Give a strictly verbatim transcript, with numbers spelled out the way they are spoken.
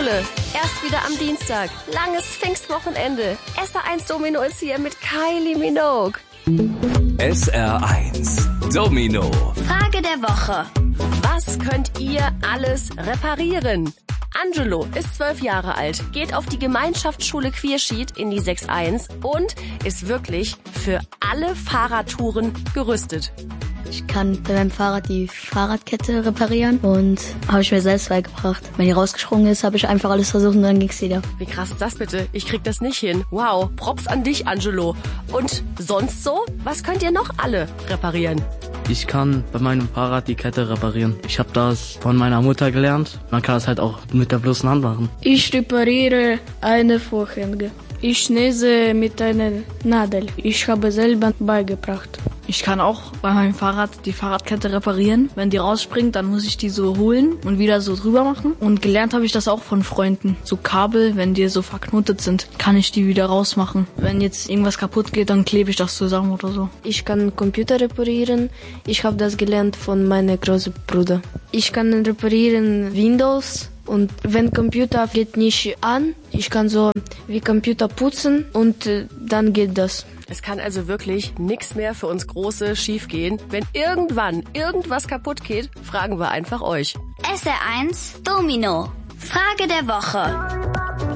Schule. Erst wieder am Dienstag. Langes Pfingstwochenende. S R eins Domino ist hier mit Kylie Minogue. S R eins Domino. Frage der Woche. Was könnt ihr alles reparieren? Angelo ist zwölf Jahre alt, geht auf die Gemeinschaftsschule Queerschied in die sechs eins und ist wirklich für alle Fahrradtouren gerüstet. Ich kann bei meinem Fahrrad die Fahrradkette reparieren und habe ich mir selbst beigebracht. Wenn die rausgesprungen ist, habe ich einfach alles versucht und dann ging's wieder. Wie krass ist das bitte? Ich krieg das nicht hin. Wow, Props an dich, Angelo. Und sonst so? Was könnt ihr noch alle reparieren? Ich kann bei meinem Fahrrad die Kette reparieren. Ich habe das von meiner Mutter gelernt. Man kann das halt auch mit der bloßen Hand machen. Ich repariere eine Vorhänge. Ich näse mit einer Nadel. Ich habe selber beigebracht. Ich kann auch bei meinem Fahrrad die Fahrradkette reparieren. Wenn die rausspringt, dann muss ich die so holen und wieder so drüber machen. Und gelernt habe ich das auch von Freunden. So Kabel, wenn die so verknotet sind, kann ich die wieder rausmachen. Wenn jetzt irgendwas kaputt geht, dann klebe ich das zusammen oder so. Ich kann Computer reparieren. Ich habe das gelernt von meinem großen Bruder. Ich kann reparieren Windows. Und wenn Computer geht nicht an, ich kann so wie Computer putzen und äh, dann geht das. Es kann also wirklich nichts mehr für uns Große schiefgehen. Wenn irgendwann irgendwas kaputt geht, fragen wir einfach euch. S R eins Domino. Frage der Woche.